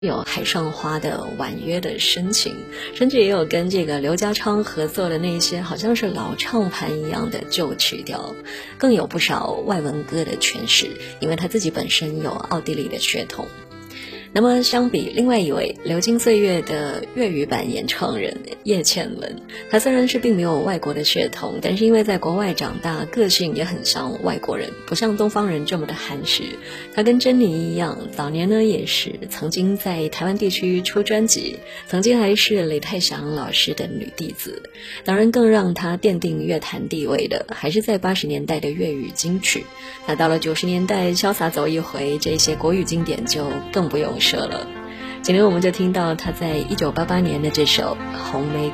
有海上花的婉约的深情，甚至也有跟这个刘家昌合作的那些好像是老唱盘一样的旧曲调，更有不少外文歌的诠释，因为他自己本身有奥地利的血统。那么相比另外一位流金岁月的粤语版演唱人叶倩文，她虽然是并没有外国的血统，但是因为在国外长大，个性也很像外国人，不像东方人这么的含蓄。她跟珍妮一样，早年呢也是曾经在台湾地区出专辑，曾经还是雷泰祥老师的女弟子。当然更让她奠定乐坛地位的还是在80年代的粤语金曲，那到了90年代潇洒走一回，这些国语经典就更不用说了。今天我们就听到他在1988年的这首《红玫瑰》。